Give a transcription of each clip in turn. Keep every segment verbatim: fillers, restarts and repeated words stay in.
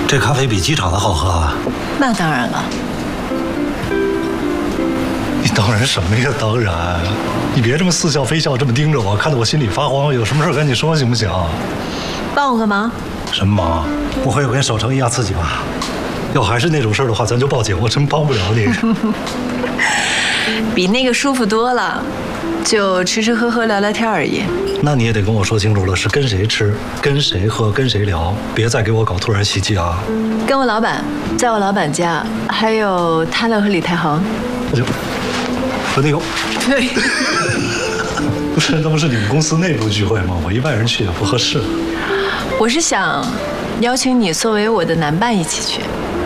这咖啡比机场的好喝啊！ 那当然了。 你当然什么呀？当然，你别这么似笑非笑，这么盯着我，看得我心里发慌。有什么事跟你说行不行？ 帮我个忙。 什么忙？不会跟守城一样刺激吧？要还是那种事儿的话，咱就报警，我真帮不了你。 比那个舒服多了，就吃吃喝喝聊聊天而已。 那你也得跟我说清楚了，是跟谁吃，跟谁喝，跟谁聊，别再给我搞突然袭击啊！ 跟我老板，在我老板家，还有他乐和李太恒。 那就和那个。 对。 不是，那不是你们公司内部聚会吗？我一外人去也不合适。 我是想邀请你作为我的男伴一起去。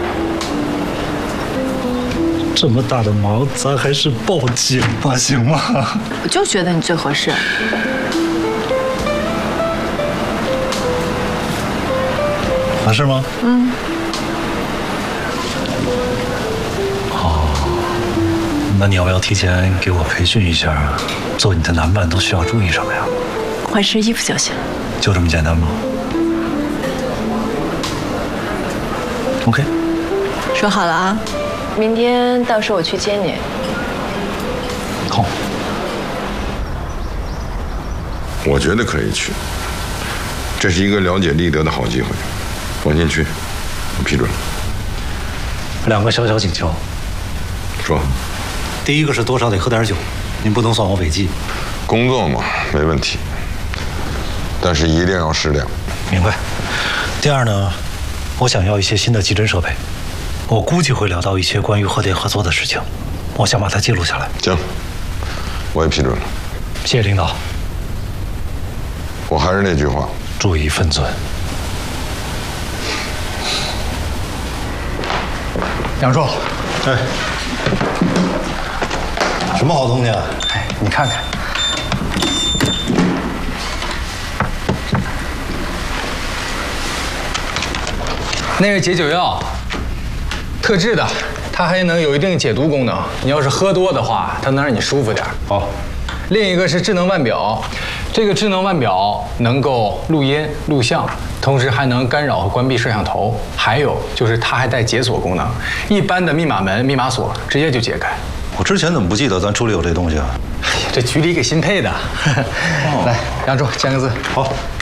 这么大的忙，咱还是报警吧，行吗？ 我就觉得你最合适。 合适吗？ 嗯。 哦，那你要不要提前给我培训一下，做你的男伴都需要注意什么呀？ 换身衣服就行。 就这么简单吗 ？OK。 说好了啊。明天到时候我去接你。 好。 我觉得可以去，这是一个了解立德的好机会。王进去，我批准。 两个小小请求。 说。 第一个是多少得喝点酒，您不能算我违纪。 工作嘛，没问题，但是一定要适量。 明白。第二呢，我想要一些新的技侦设备。我估计会聊到一些关于核电合作的事情，我想把它记录下来。 行，我也批准了。 谢谢领导。 我还是那句话， 注意分寸。 杨柱， 哎，什么好东西啊？ 哎，你看看。那是解酒药。特制的，它还能有一定解毒功能。你要是喝多的话，它能让你舒服点。 好， 另一个是智能腕表，这个智能腕表能够录音、录像，同时还能干扰和关闭摄像头。还有就是它还带解锁功能，一般的密码门、密码锁直接就解开。 我之前怎么不记得咱处里有这东西啊？ 哎呀，这局里给新配的。哦、来，杨柱签个字。 好。